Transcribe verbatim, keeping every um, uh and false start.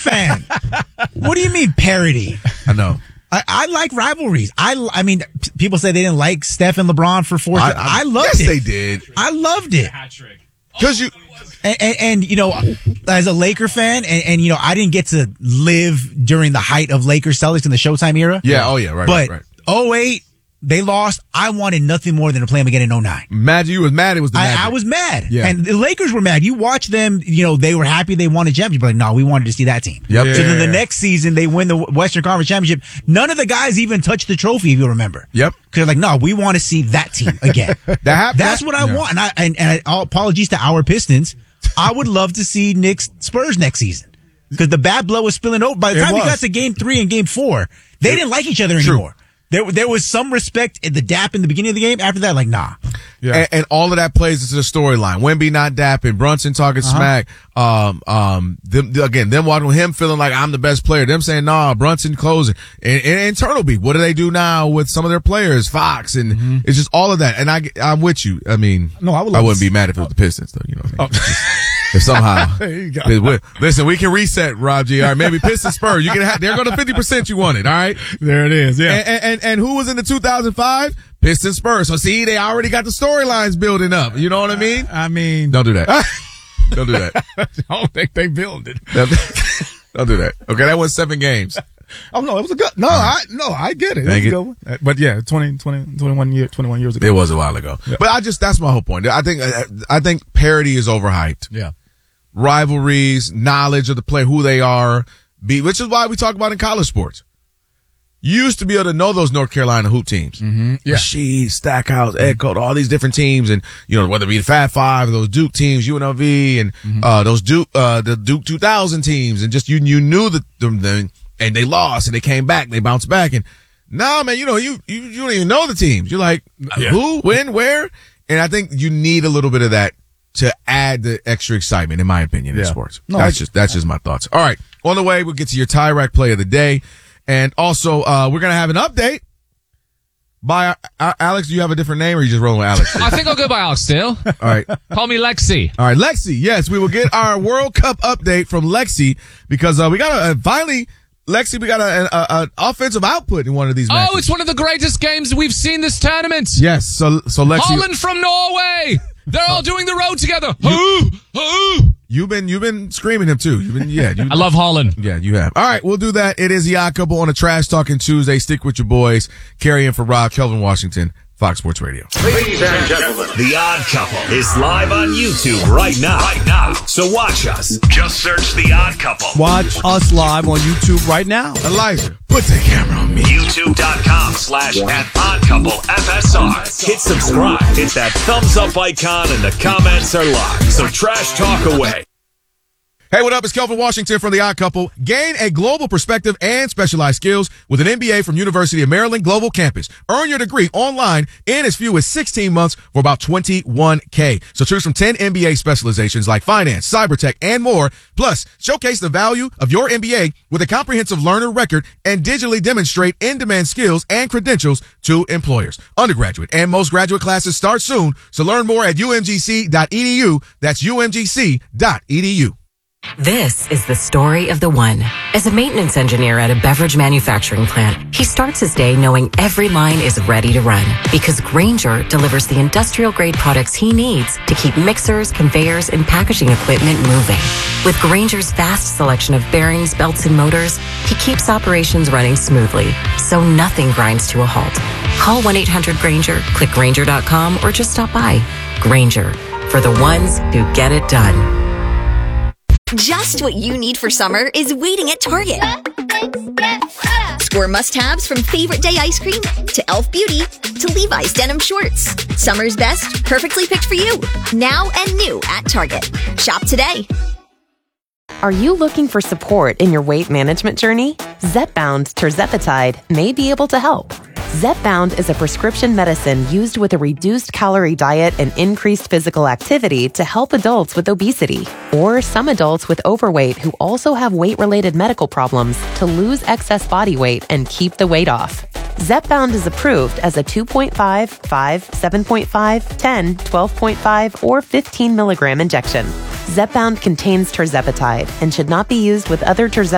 fan. What do you mean parody? I know. I, I like rivalries. I, I mean, p- people say they didn't like Steph and LeBron for four. I, I, I loved yes, it. Yes, they did. I loved it. Because you, and, and, and, you know, as a Laker fan, and, and, you know, I didn't get to live during the height of Lakers Celtics in the Showtime era. Yeah, oh yeah, right, but right, right. oh eight, they lost. I wanted nothing more than to play them again in oh nine. Magic, you was mad. It was the Magic. I, I was mad. Yeah. And the Lakers were mad. You watch them, you know, they were happy they won a championship. Like, no, we wanted to see that team. Yep. So Yeah. then the next season, they win the Western Conference Championship. None of the guys even touched the trophy, if you remember. Yep. Because like, no, we want to see that team again. that happened. That's what I yeah. want. And, I, and, and I, apologies to our Pistons. I would love to see Knicks Spurs next season. Because the bad blood was spilling over. By the It time we was. got to game three and game four, they It- didn't like each other True. anymore. There, there was some respect in the dap in the beginning of the game. After that, like, nah. Yeah. And, and all of that plays into the storyline. Wemby not dapping, Brunson talking uh-huh. smack. Um, um, them, again, them watching him feeling like I'm the best player. Them saying, nah, Brunson closing. And, and internal beat. What do they do now with some of their players? Fox. And mm-hmm. it's just all of that. And I, I'm with you. I mean, no, I, would I wouldn't be mad if it was the Pistons, though. You know what I mean? Oh. If somehow, it, listen, we can reset, Rob G. All right, maybe Pistons Spurs. You can have, they're going to fifty percent you wanted. All right, there it is. Yeah, and, and and who was in the two thousand five Pistons Spurs? So see, they already got the storylines building up. You know what I mean? I mean, don't do that. Don't do that. I don't think they build it. Don't do that. Okay, that was seven games. Oh no, it was a good. No, I no, I get it. Thank it was a good one. But yeah, twenty, twenty, twenty-one year, twenty-one years ago. It was a while ago. Yeah. But I just that's my whole point. I think I think parity is overhyped. Yeah. Rivalries, knowledge of the player, who they are, be, which is why we talk about in college sports. You used to be able to know those North Carolina hoop teams. Mm-hmm. Yeah. Rasheed, Stackhouse, Ed Cole, all these different teams, and you know whether it be the Fab Five, or those Duke teams, U N L V, and mm-hmm. uh those Duke, uh the Duke two thousand teams, and just you you knew the them, and they lost and they came back, they bounced back, and nah, man, you know you you you don't even know the teams. You're like yeah. who, when, where, and I think you need a little bit of that to add the extra excitement, in my opinion, in yeah. sports. No, that's I, just that's just my thoughts. All right, on the way, we'll get to your tie rack play of the day, and also uh we're gonna have an update by uh, Alex. Do you have a different name, or are you just rolling with Alex? I think I'll go by Alex still. All right, call me Lexi. All right, Lexi. Yes, we will get our World Cup update from Lexi because uh, we got a uh, finally. Lexi, we got an offensive output in one of these matches. Oh, it's one of the greatest games we've seen this tournament. Yes, so so Lexi. Holland from Norway. They're all doing the road together. You, you've been you've been screaming him too. You've been yeah. You, I love Holland. Yeah, you have. All right, we'll do that. It is the Odd Couple on a Trash Talking Tuesday. Stick with your boys. Carry in for Rob, Kelvin Washington, Fox Sports Radio. Ladies and gentlemen, The Odd Couple is live on YouTube right now. Right now. So watch us. Just search The Odd Couple. Watch us live on YouTube right now. Elijah, put the camera on me. YouTube.com slash at Odd Couple F S R. Hit subscribe. Hit that thumbs up icon and the comments are live. So trash talk away. Hey, what up? It's Kelvin Washington from The Odd Couple. Gain a global perspective and specialized skills with an M B A from University of Maryland Global Campus. Earn your degree online in as few as sixteen months for about twenty-one K. So choose from ten M B A specializations like finance, cyber tech, and more. Plus, showcase the value of your M B A with a comprehensive learner record and digitally demonstrate in-demand skills and credentials to employers. Undergraduate and most graduate classes start soon. So learn more at U M G C dot E D U. That's U M G C dot E D U. This is the story of the one. As a maintenance engineer at a beverage manufacturing plant, he starts his day knowing every line is ready to run because Grainger delivers the industrial-grade products he needs to keep mixers, conveyors, and packaging equipment moving. With Grainger's vast selection of bearings, belts, and motors, he keeps operations running smoothly, so nothing grinds to a halt. Call one eight hundred Grainger, click Grainger dot com, or just stop by. Grainger, for the ones who get it done. Just what you need for summer is waiting at Target. Score must-haves from Favorite Day ice cream to Elf Beauty to Levi's denim shorts. Summer's best, perfectly picked for you. Now and new at Target. Shop today. Are you looking for support in your weight management journey? Zepbound tirzepatide may be able to help. Zepbound is a prescription medicine used with a reduced calorie diet and increased physical activity to help adults with obesity or some adults with overweight who also have weight-related medical problems to lose excess body weight and keep the weight off. Zepbound is approved as a two point five, five, seven point five, ten, twelve point five, or fifteen milligram injection. Zepbound contains tirzepatide and should not be used with other tirzepatide